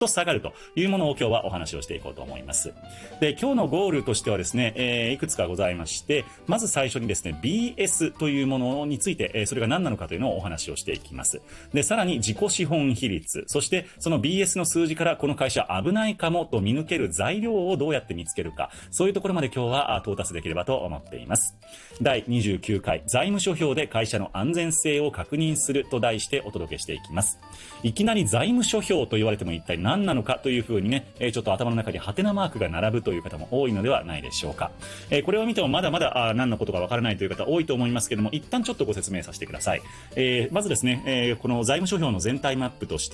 と下がるというものを今日はお話をしていこうと思います。で、今日のゴールとしてはですね、いくつかございまして、まず最初にですね、BS というものについて、それが何なのかというのをお話をしていきます。で、さらに自己資本比率、そしてその BS の数字からこの会社危ないかもと見抜ける材料をどうやって見つけるか、そういうところまで今日は到達できればと思っています。第29回財務諸表で会社の安全性を確認すると題してお届けしていきます。いきなり財務諸表と言われても一体何なのかというふうにね、ちょっと頭の中にハテナマークが並ぶという方も多いのではないでしょうか。これを見てもまだまだ何のことかわからないという方多いと思いますけれども、一旦ちょっとご説明させてください。まずですね、この財務諸表の全体マップとして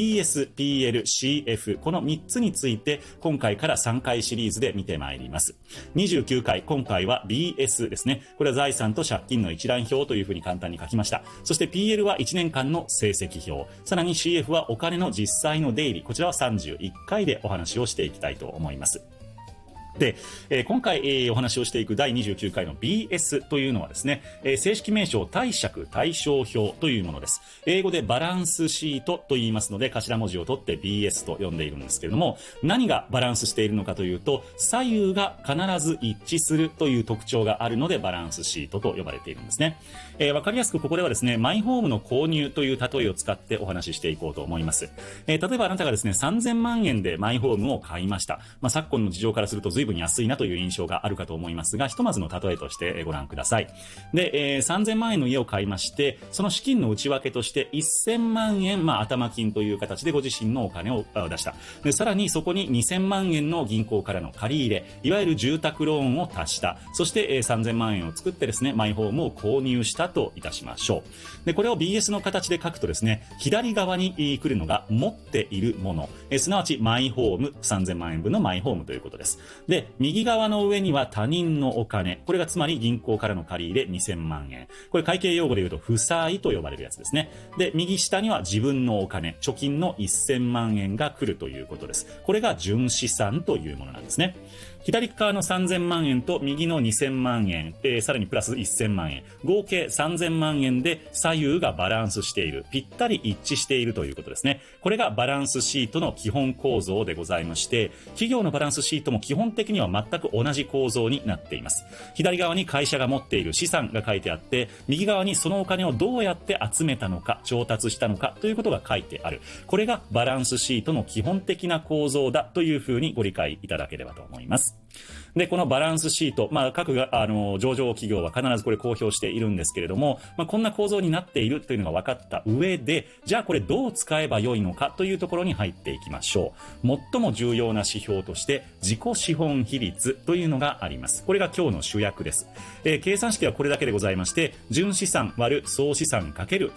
BS、PL、CF この3つについて今回から3回シリーズで見てまいります。29回、今回は BS ですね。これは財産と借金の一覧表というふうに簡単に書きました。そして PL は1年間の成績表、さらに CF はお金の実際の出入り、こちらは31回でお話をしていきたいと思います。で、今回、お話をしていく第29回の BS というのはですね、正式名称貸借対照表というものです。英語でバランスシートと言いますので、頭文字を取って BS と呼んでいるんですけれども、何がバランスしているのかというと、左右が必ず一致するという特徴があるのでバランスシートと呼ばれているんですね。わかりやすくここではですね、マイホームの購入という例えを使ってお話ししていこうと思います。例えばあなたがですね、3000万円でマイホームを買いました。昨今の事情からすると随分安いなという印象があるかと思いますが、ひとまずの例えとしてご覧ください。で、3000万円の家を買いまして、その資金の内訳として1000万円、頭金という形でご自身のお金を出した。で、さらにそこに2000万円の銀行からの借り入れ、いわゆる住宅ローンを足した。そして3000万円を作ってですね、マイホームを購入したといたしましょう。で、これを BS の形で書くとですね、左側に来るのが持っているもの、すなわちマイホーム、3000万円分のマイホームということです。で、右側の上には他人のお金、これがつまり銀行からの借り入れ2000万円。これ会計用語で言うと負債と呼ばれるやつですね。で、右下には自分のお金、貯金の1000万円が来るということです。これが純資産というものなんですね。左側の3000万円と右の2000万円、さらにプラス1000万円、合計3000万円で左右がバランスしている、ぴったり一致しているということですね。これがバランスシートの基本構造でございまして、企業のバランスシートも基本的には全く同じ構造になっています。左側に会社が持っている資産が書いてあって、右側にそのお金をどうやって集めたのか、調達したのかということが書いてある。これがバランスシートの基本的な構造だというふうにご理解いただければと思います。で、このバランスシート、各上場企業は必ずこれ公表しているんですけれども、こんな構造になっているというのが分かった上で、じゃあこれどう使えばよいのかというところに入っていきましょう。最も重要な指標として自己資本比率というのがあります。これが今日の主役です。計算式はこれだけでございまして、純資産割る総資産かける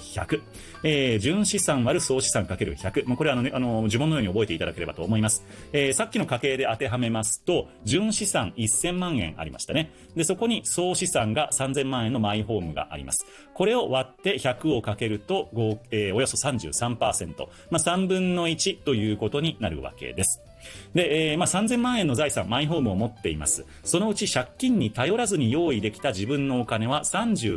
100、純資産割る総資産かける100、これは呪文のように覚えていただければと思います。さっきの家計で当てはめますと、純資産1000万円ありましたね。で、そこに総資産が3000万円のマイホームがあります。これを割って100をかけると、およそ 33%、3分の1ということになるわけです。で、3000万円の財産、マイホームを持っています。そのうち借金に頼らずに用意できた自分のお金は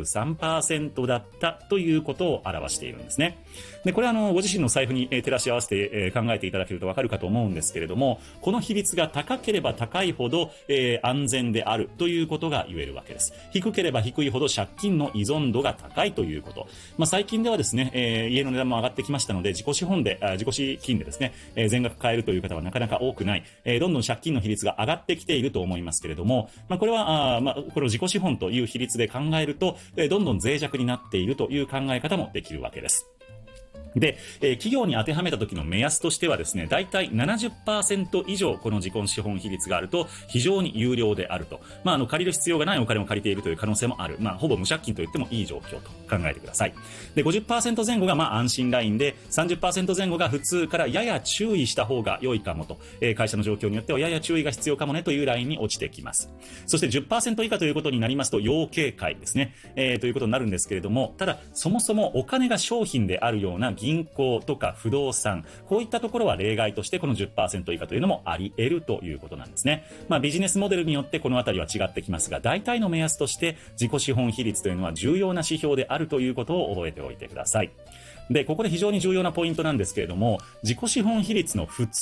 33% だったということを表しているんですね。で、これはご自身の財布に照らし合わせて考えていただけるとわかるかと思うんですけれども、この比率が高ければ高いほど安全であるということが言えるわけです。低ければ低いほど借金の依存度が高いということ。最近ではですね、家の値段も上がってきましたので、自己資金でですね、全額買えるという方はなかなか多くない、どんどん借金の比率が上がってきていると思いますけれども、これはこれを自己資本という比率で考えると、どんどん脆弱になっているという考え方もできるわけです。で、企業に当てはめた時の目安としてはですね、だいたい 70% 以上この自己資本比率があると非常に有料であると。借りる必要がないお金を借りているという可能性もある。ほぼ無借金と言ってもいい状況と考えてください。で、50% 前後が安心ラインで、30% 前後が普通からやや注意した方が良いかもと。会社の状況によってはやや注意が必要かもねというラインに落ちてきます。そして 10% 以下ということになりますと要警戒ですね。ということになるんですけれども、ただそもそもお金が商品であるような銀行とか不動産、こういったところは例外としてこの 10% 以下というのもあり得るということなんですね。ビジネスモデルによってこのあたりは違ってきますが、大体の目安として自己資本比率というのは重要な指標であるということを覚えておいてください。 で、ここで非常に重要なポイントなんですけれども、自己資本比率の普通